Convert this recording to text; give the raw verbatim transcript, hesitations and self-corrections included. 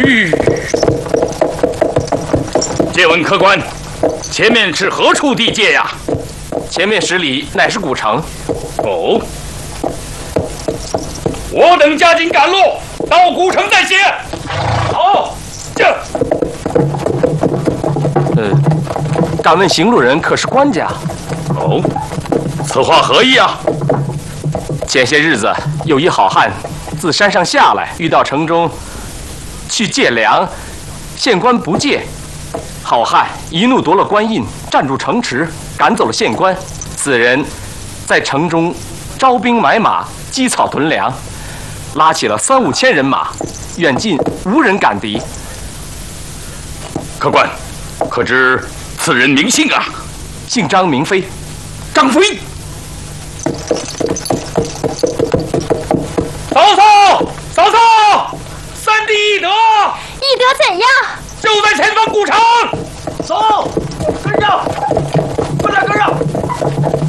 吁！借问客官，前面是何处地界呀？ 前面十里乃是古城。 哦，我等加紧赶路，到古城再写。好，这。 呃，敢问行路人可是官家？ 哦，此话何意啊？ 前些日子有一好汉自山上下来，遇到城中去借粮，县官不借，好汉一怒夺了官印，占住城池，赶走了县官。此人在城中招兵买马，积草屯粮，拉起了三五千人马，远近无人敢敌。 客官，可知此人名姓啊？ 姓张，名飞。 张飞。嫂嫂，嫂嫂，三弟义德， 义德怎样？ 就在前方古城。 走。